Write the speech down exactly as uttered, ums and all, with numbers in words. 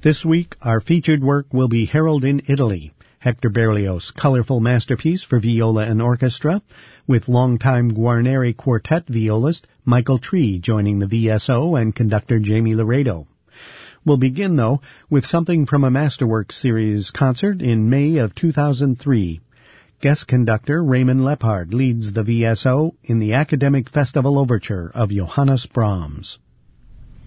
This week, our featured work will be Harold in Italy, Hector Berlioz' colorful masterpiece for viola and orchestra, with longtime Guarneri Quartet violist Michael Tree joining the V S O and conductor Jamie Laredo. We'll begin, though, with something from a Masterworks series concert in May of two thousand three. Guest conductor Raymond Leppard leads the V S O in the Academic Festival Overture of Johannes Brahms.